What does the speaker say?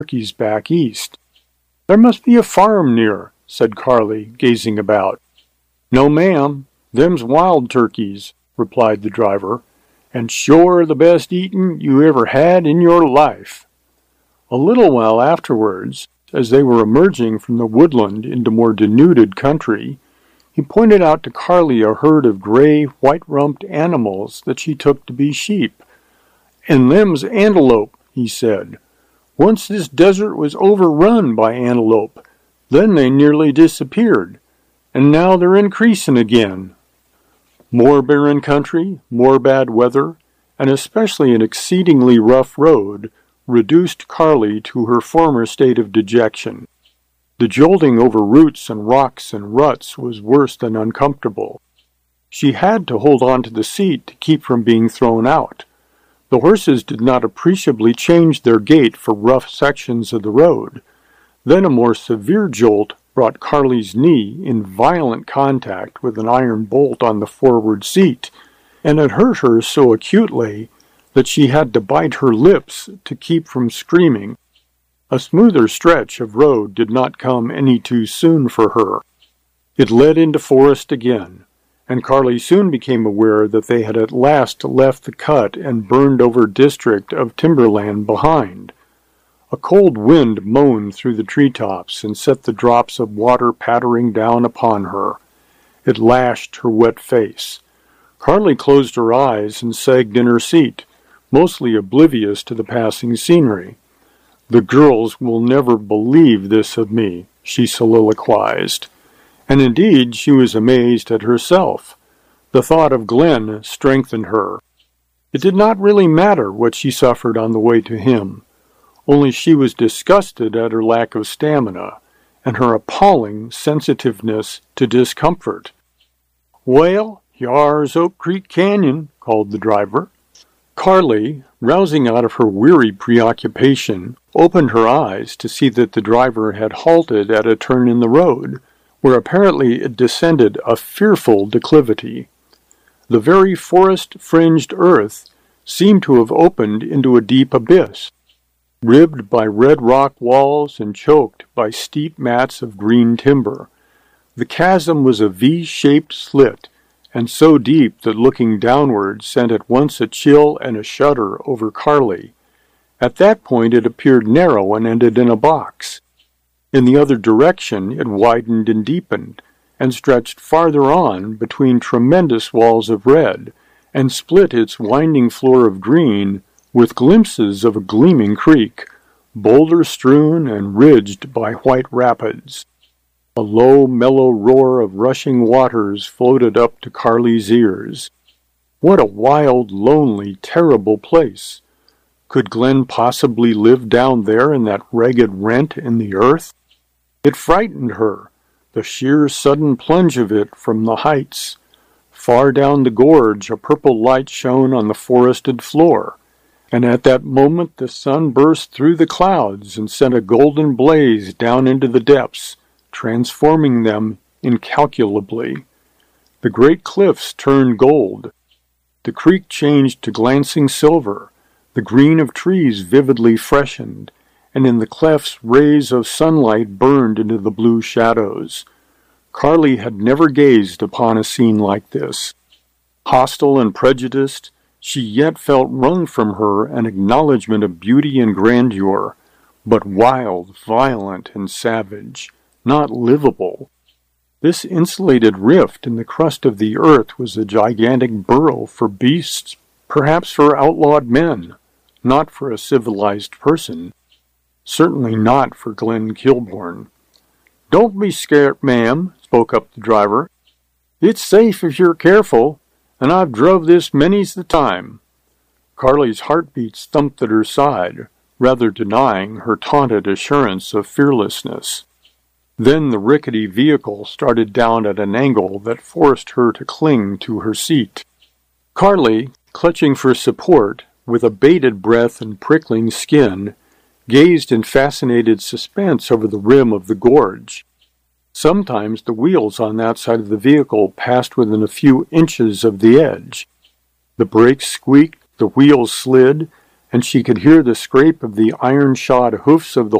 turkeys back east. "There must be a farm near," said Carly, gazing about. "No, ma'am, them's wild turkeys," replied the driver, "and sure the best eatin' you ever had in your life." A little while afterwards, as they were emerging from the woodland into more denuded country, he pointed out to Carly a herd of gray, white-rumped animals that she took to be sheep. "And them's antelope," he said. "Once this desert was overrun by antelope. Then they nearly disappeared, and now they're increasing again." More barren country, more bad weather, and especially an exceedingly rough road, reduced Carly to her former state of dejection. The jolting over roots and rocks and ruts was worse than uncomfortable. She had to hold on to the seat to keep from being thrown out. The horses did not appreciably change their gait for rough sections of the road. Then a more severe jolt brought Carly's knee in violent contact with an iron bolt on the forward seat, and it hurt her so acutely that she had to bite her lips to keep from screaming. A smoother stretch of road did not come any too soon for her. It led into forest again, and Carly soon became aware that they had at last left the cut and burned-over district of timberland behind. A cold wind moaned through the treetops and set the drops of water pattering down upon her. It lashed her wet face. Carly closed her eyes and sagged in her seat, mostly oblivious to the passing scenery. "The girls will never believe this of me," she soliloquized. And indeed she was amazed at herself. The thought of Glen strengthened her. It did not really matter what she suffered on the way to him, only she was disgusted at her lack of stamina and her appalling sensitiveness to discomfort. "Well, yar's Oak Creek Canyon," called the driver. Carly, rousing out of her weary preoccupation, opened her eyes to see that the driver had halted at a turn in the road, where apparently it descended a fearful declivity. The very forest-fringed earth seemed to have opened into a deep abyss, ribbed by red rock walls and choked by steep mats of green timber. The chasm was a V-shaped slit, and so deep that looking downward sent at once a chill and a shudder over Carly. At that point it appeared narrow and ended in a box. In the other direction it widened and deepened, and stretched farther on between tremendous walls of red, and split its winding floor of green with glimpses of a gleaming creek, boulder-strewn and ridged by white rapids. A low, mellow roar of rushing waters floated up to Carly's ears. What a wild, lonely, terrible place! Could Glen possibly live down there in that ragged rent in the earth? It frightened her, the sheer sudden plunge of it from the heights. Far down the gorge a purple light shone on the forested floor, and at that moment the sun burst through the clouds and sent a golden blaze down into the depths, transforming them incalculably. The great cliffs turned gold. The creek changed to glancing silver. The green of trees vividly freshened, and in the clefts rays of sunlight burned into the blue shadows. Carly had never gazed upon a scene like this. Hostile and prejudiced, she yet felt wrung from her an acknowledgment of beauty and grandeur, but wild, violent, and savage, not livable. This insulated rift in the crust of the earth was a gigantic burrow for beasts, perhaps for outlawed men, not for a civilized person. Certainly not for Glen Kilbourne. "Don't be scared, ma'am," spoke up the driver. "It's safe if you're careful, and I've druv this many's the time." Carly's heartbeats thumped at her side, rather denying her taunted assurance of fearlessness. Then the rickety vehicle started down at an angle that forced her to cling to her seat. Carly, clutching for support, with a bated breath and prickling skin, gazed in fascinated suspense over the rim of the gorge. Sometimes the wheels on that side of the vehicle passed within a few inches of the edge. The brakes squeaked, the wheels slid, and she could hear the scrape of the iron-shod hoofs of the